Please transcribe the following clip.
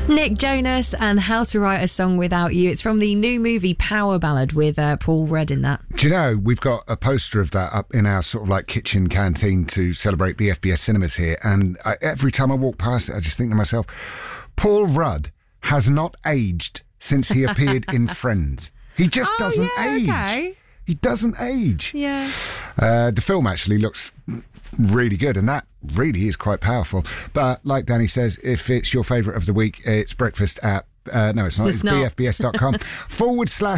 Nick Jonas and How to Write a Song Without You. It's from the new movie Power Ballad with Paul Rudd in that. Do you know, we've got a poster of that up in our sort of like kitchen canteen to celebrate BFBS Cinemas here. And every time I walk past it, I just think to myself, Paul Rudd has not aged since he appeared in Friends. He just doesn't age. Okay. He doesn't age. Yeah. The film actually looks really good, and that really is quite powerful. But like Danny says, if it's your favourite of the week, it's breakfast at... no, it's not. It's not. BFBS.com /